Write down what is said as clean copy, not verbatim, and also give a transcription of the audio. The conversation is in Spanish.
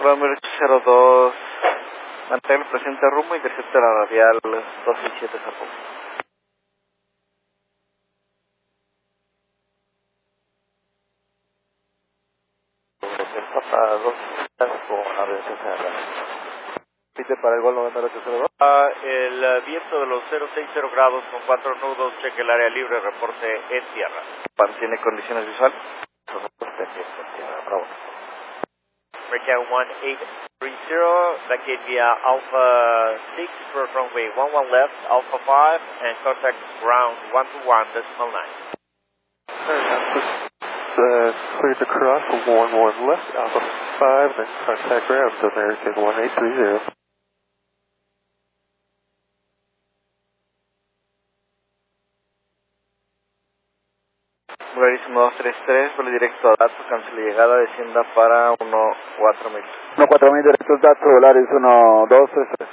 Romero 802, mantén el presente rumbo, intercepta la radial 267 Japón. El Papa 2 con aviación general. Pite para el vuelo número 802. El viento de los 060 grados con 4 nudos, cheque el área libre, reporte en tierra. Mantiene condiciones visual. Reporte en tierra, bravo. Breakout 1830, vacate via Alpha 6 for runway 11 left, Alpha 5, and contact ground 121.9. Cleared to cross 11 left, Alpha 5, then contact ground, American 1830. Verísimo 233, vuelo directo a datos, cancele llegada, descienda para 14000. 14000 directos datos, Volaris 1233.